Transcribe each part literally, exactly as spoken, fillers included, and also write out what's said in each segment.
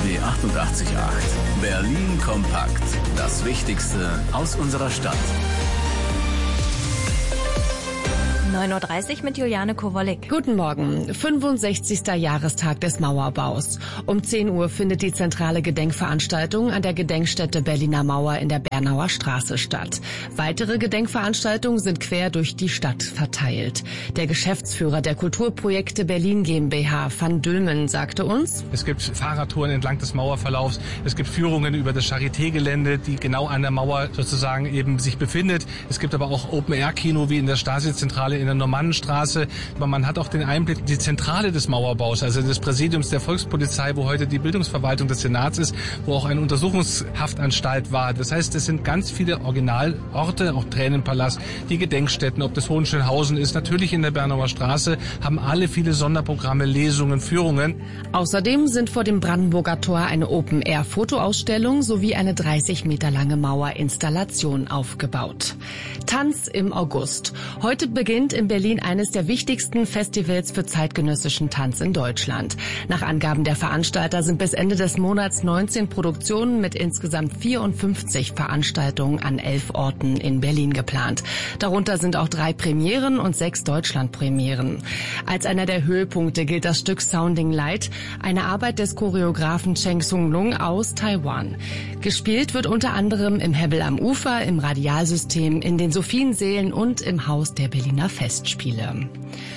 B achtundachtzig Komma acht. Berlin kompakt. Das Wichtigste aus unserer Stadt. neun Uhr dreißig mit Juliane Kowalik. Guten Morgen. fünfundsechzigster Jahrestag des Mauerbaus. Um zehn Uhr findet die zentrale Gedenkveranstaltung an der Gedenkstätte Berliner Mauer in der Bernauer Straße statt. Weitere Gedenkveranstaltungen sind quer durch die Stadt verteilt. Der Geschäftsführer der Kulturprojekte Berlin GmbH, Van Dülmen, sagte uns: Es gibt Fahrradtouren entlang des Mauerverlaufs. Es gibt Führungen über das Charité-Gelände, die genau an der Mauer sozusagen eben sich befindet. Es gibt aber auch Open-Air-Kino wie in der Stasi-Zentrale in der Normannenstraße. Aber man hat auch den Einblick in die Zentrale des Mauerbaus, also des Präsidiums der Volkspolizei, wo heute die Bildungsverwaltung des Senats ist, wo auch eine Untersuchungshaftanstalt war. Das heißt, es sind ganz viele Originalorte, auch Tränenpalast, die Gedenkstätten, ob das Hohenschönhausen ist, natürlich in der Bernauer Straße, haben alle viele Sonderprogramme, Lesungen, Führungen. Außerdem sind vor dem Brandenburger Tor eine Open-Air-Fotoausstellung sowie eine dreißig Meter lange Mauerinstallation aufgebaut. Tanz im August. Heute beginnt in Berlin eines der wichtigsten Festivals für zeitgenössischen Tanz in Deutschland. Nach Angaben der Veranstalter sind bis Ende des Monats neunzehn Produktionen mit insgesamt vierundfünfzig Veranstaltungen an elf Orten in Berlin geplant. Darunter sind auch drei Premieren und sechs Deutschlandpremieren. Als einer der Höhepunkte gilt das Stück Sounding Light, eine Arbeit des Choreografen Cheng Sung-Lung aus Taiwan. Gespielt wird unter anderem im Hebbel am Ufer, im Radialsystem, in den Sophiensälen und im Haus der Berliner Festspiele.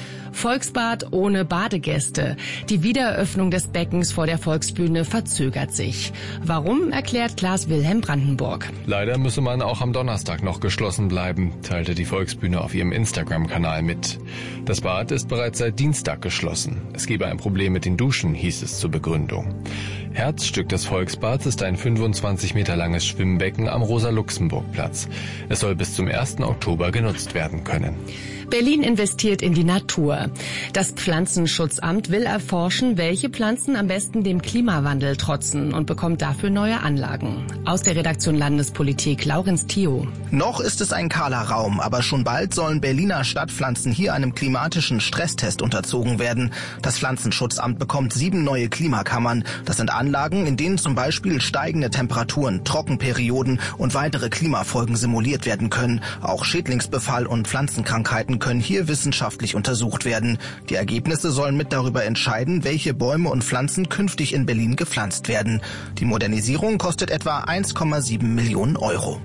Volksbad ohne Badegäste. Die Wiedereröffnung des Beckens vor der Volksbühne verzögert sich. Warum, erklärt Klaas Wilhelm Brandenburg. Leider müsse man auch am Donnerstag noch geschlossen bleiben, teilte die Volksbühne auf ihrem Instagram-Kanal mit. Das Bad ist bereits seit Dienstag geschlossen. Es gebe ein Problem mit den Duschen, hieß es zur Begründung. Herzstück des Volksbads ist ein fünfundzwanzig Meter langes Schwimmbecken am Rosa-Luxemburg-Platz. Es soll bis zum ersten Oktober genutzt werden können. Berlin investiert in die Natur. Das Pflanzenschutzamt will erforschen, welche Pflanzen am besten dem Klimawandel trotzen und bekommt dafür neue Anlagen. Aus der Redaktion Landespolitik, Laurenz Thio. Noch ist es ein kahler Raum, aber schon bald sollen Berliner Stadtpflanzen hier einem klimatischen Stresstest unterzogen werden. Das Pflanzenschutzamt bekommt sieben neue Klimakammern. Das sind Anlagen, in denen zum Beispiel steigende Temperaturen, Trockenperioden und weitere Klimafolgen simuliert werden können. Auch Schädlingsbefall und Pflanzenkrankheiten können hier wissenschaftlich untersucht werden. Die Ergebnisse sollen mit darüber entscheiden, welche Bäume und Pflanzen künftig in Berlin gepflanzt werden. Die Modernisierung kostet etwa eins Komma sieben Millionen Euro.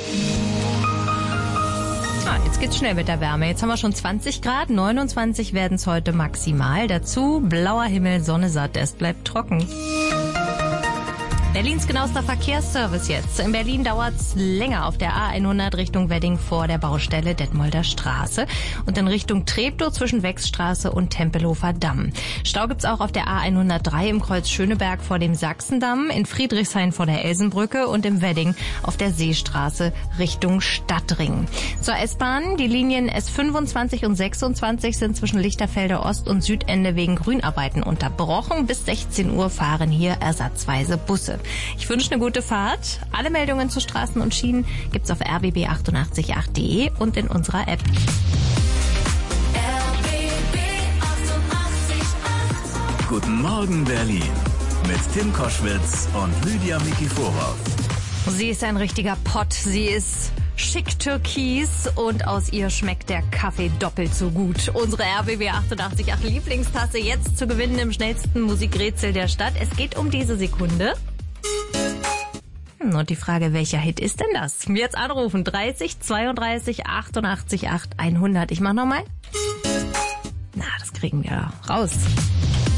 Ah, jetzt geht's schnell mit der Wärme. Jetzt haben wir schon zwanzig Grad, neunundzwanzig werden es heute maximal. Dazu blauer Himmel, Sonne satt, es bleibt trocken. Berlins genauester Verkehrsservice jetzt. In Berlin dauert's länger auf der A hundert Richtung Wedding vor der Baustelle Detmolder Straße und in Richtung Treptow zwischen Wechsstraße und Tempelhofer Damm. Stau gibt's auch auf der A hundertdrei im Kreuz Schöneberg vor dem Sachsendamm, in Friedrichshain vor der Elsenbrücke und im Wedding auf der Seestraße Richtung Stadtring. Zur S-Bahn, die Linien S fünfundzwanzig und sechsundzwanzig sind zwischen Lichterfelde Ost und Südende wegen Grünarbeiten unterbrochen. Bis sechzehn Uhr fahren hier ersatzweise Busse. Ich wünsche eine gute Fahrt. Alle Meldungen zu Straßen und Schienen gibt's auf r b b achtundachtzig Komma acht punkt de und in unserer App. R B B achtundachtzig Komma acht. Guten Morgen Berlin mit Tim Koschwitz und Lydia Mikiforov. Sie ist ein richtiger Pott. Sie ist schick türkis und aus ihr schmeckt der Kaffee doppelt so gut. Unsere R B B achtundachtzig Komma acht Lieblingstasse jetzt zu gewinnen im schnellsten Musikrätsel der Stadt. Es geht um diese Sekunde. Und die Frage, welcher Hit ist denn das? Jetzt anrufen, dreißig zweiunddreißig achtundachtzig acht hundert. Ich mach nochmal. Na, das kriegen wir raus.